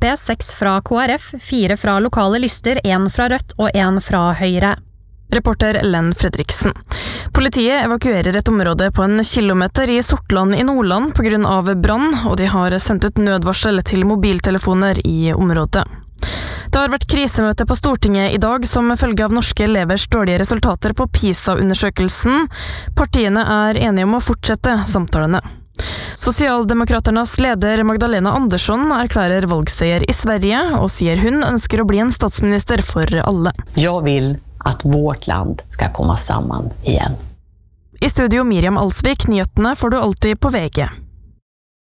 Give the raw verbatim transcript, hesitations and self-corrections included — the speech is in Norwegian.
P, seks fra K R F, fire fra lokale lister, en fra Rødt og en fra Høyre. Reporter Ellen Fredriksen. Politiet evakuerer et område på en kilometer i Sortland i Nordland på grunn av brann, og de har sendt ut nødvarsel til mobiltelefoner i området. Det har vært krisemøte på Stortinget i dag som følge av norske elevers dårlige resultater på PISA-undersøkelsen. Partiene er enige om å fortsette samtalene. Sosialdemokraternas leder Magdalena Andersson erklærer valgseier i Sverige og sier hun ønsker å bli en statsminister for alle. Jeg vil at vårt land skal komme sammen igjen. I studio Miriam Alsvik, nyhetene får du alltid på V G.